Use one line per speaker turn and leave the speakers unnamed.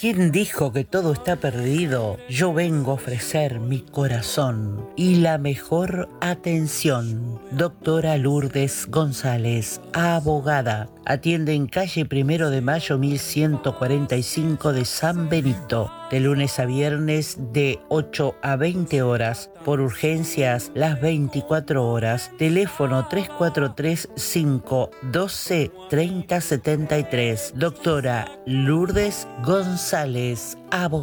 ¿Quién dijo que todo está perdido? Yo vengo a ofrecer mi corazón y la mejor atención. Doctora Lourdes González, abogada. Atiende en calle 1 de Mayo 1145 de San Benito. De lunes a viernes de 8 a 20 horas. Por urgencias las 24 horas. Teléfono 3435 12 30 73. Doctora Lourdes González, abogada.